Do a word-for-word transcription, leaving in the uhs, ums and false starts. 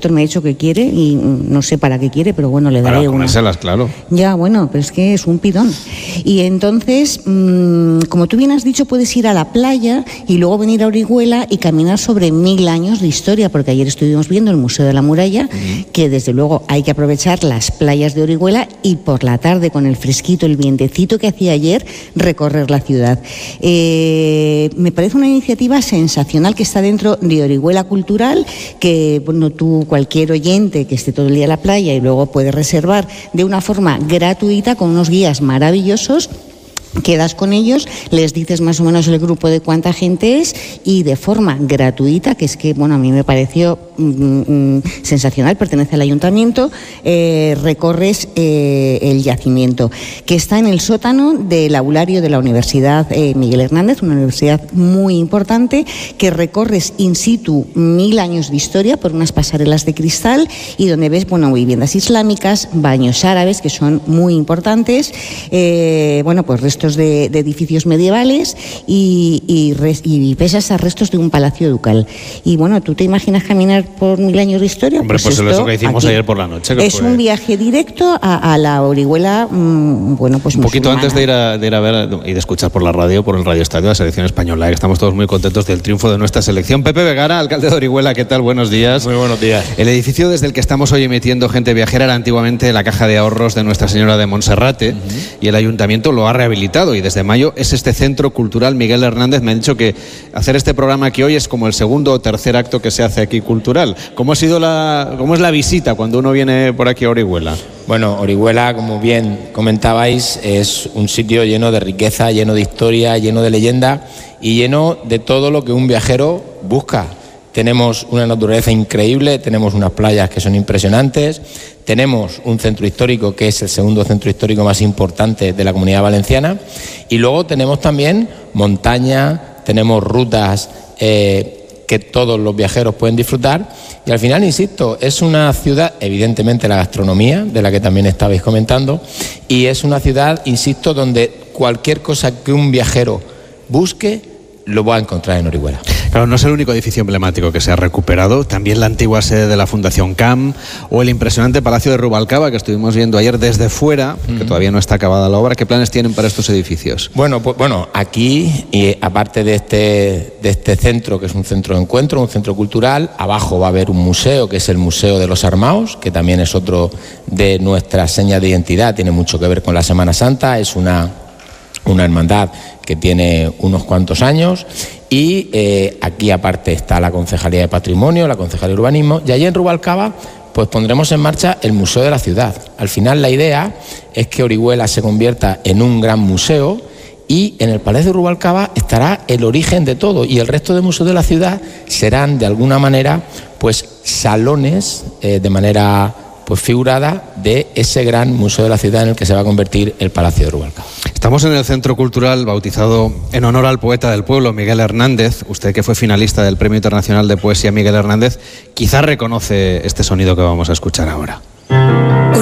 director me ha dicho que quiere y no sé para qué quiere, pero bueno, le daré para una. ponérselas, claro. Ya, bueno, pero es que es un pidón. Y entonces, mmm, como tú bien has dicho, puedes ir a la playa y luego venir a Orihuela y caminar sobre mil años de historia, porque ayer estuvimos viendo el Museo de la Muralla, uh-huh. que desde luego hay que aprovechar las playas de Orihuela y por la tarde con el fresquito, el vientecito que hacía ayer, recorrer la ciudad. Eh, me parece una iniciativa sensacional que está dentro de Orihuela Cultural, que bueno, tú, cualquier oyente que esté todo el día en la playa y luego puede reservar de una forma gratuita con unos guías maravillosos. Quedas con ellos, les dices más o menos el grupo de cuánta gente es y de forma gratuita, que es que, bueno, a mí me pareció mm, mm, sensacional, pertenece al ayuntamiento, eh, recorres eh, el yacimiento, que está en el sótano del aulario de la Universidad eh, Miguel Hernández, una universidad muy importante, que recorres in situ mil años de historia por unas pasarelas de cristal y donde ves, bueno, viviendas islámicas, baños árabes, que son muy importantes, eh, bueno, pues restos De, de edificios medievales y, y, res, y ves hasta restos de un palacio ducal. Y bueno, ¿tú te imaginas caminar por mil años de historia? Hombre, pues, pues eso que hicimos aquí ayer por la noche. Es fue... un viaje directo a, a la Orihuela, mmm, bueno, pues un poquito musulmana. Antes de ir, a, de ir a ver y de escuchar por la radio, por el Radio Estadio, la selección española, que estamos todos muy contentos del triunfo de nuestra selección. Pepe Vegara, alcalde de Orihuela, ¿qué tal? Buenos días. Muy buenos días. El edificio desde el que estamos hoy emitiendo Gente Viajera era antiguamente la Caja de Ahorros de Nuestra Señora de Monserrate, uh-huh. y el ayuntamiento lo ha rehabilitado y desde mayo es este Centro Cultural Miguel Hernández. Me han dicho que hacer este programa aquí hoy es como el segundo o tercer acto que se hace aquí cultural. ¿Cómo ha sido la, cómo es la visita cuando uno viene por aquí a Orihuela? Bueno, Orihuela, como bien comentabais, es un sitio lleno de riqueza, lleno de historia, lleno de leyenda y lleno de todo lo que un viajero busca. Tenemos una naturaleza increíble, tenemos unas playas que son impresionantes, tenemos un centro histórico que es el segundo centro histórico más importante de la Comunidad Valenciana y luego tenemos también montaña, tenemos rutas eh, que todos los viajeros pueden disfrutar y al final, insisto, es una ciudad, evidentemente la gastronomía, de la que también estabais comentando, y es una ciudad, insisto, donde cualquier cosa que un viajero busque lo va a encontrar en Orihuela. Claro, no es el único edificio emblemático que se ha recuperado, también la antigua sede de la Fundación C A M o el impresionante Palacio de Rubalcaba que estuvimos viendo ayer desde fuera, que uh-huh. todavía no está acabada la obra. ¿Qué planes tienen para estos edificios? Bueno, pues bueno, aquí, y aparte de este, de este centro, que es un centro de encuentro, un centro cultural, abajo va a haber un museo, que es el Museo de los Armaos, que también es otro de nuestras señas de identidad, tiene mucho que ver con la Semana Santa, es una, una hermandad que tiene unos cuantos años y eh, aquí aparte está la Concejalía de Patrimonio, la Concejalía de Urbanismo y allí en Rubalcaba pues pondremos en marcha el Museo de la Ciudad. Al final la idea es que Orihuela se convierta en un gran museo y en el Palacio de Rubalcaba estará el origen de todo y el resto de museos de la ciudad serán de alguna manera pues salones eh, de manera pues figurada de ese gran museo de la ciudad en el que se va a convertir el Palacio de Rubalcaba. Estamos en el Centro Cultural bautizado en honor al poeta del pueblo, Miguel Hernández. Usted, que fue finalista del Premio Internacional de Poesía Miguel Hernández, quizás reconoce este sonido que vamos a escuchar ahora.